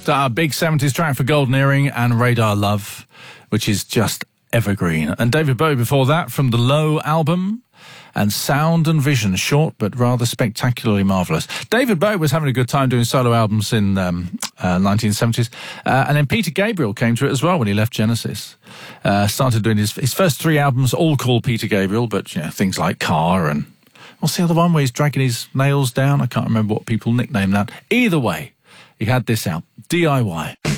Big 70s track for Golden Earring and Radar Love, which is just evergreen. And David Bowie before that from the Low album, and Sound and Vision, short but rather spectacularly marvellous. David Bowie was having a good time doing solo albums in 1970s. And then Peter Gabriel came to it as well when he left Genesis. Started doing his first 3 albums, all called Peter Gabriel, but you know, things like Car and... What's the other one where he's dragging his nails down? I can't remember what people nicknamed that. Either way, he had this out. DIY.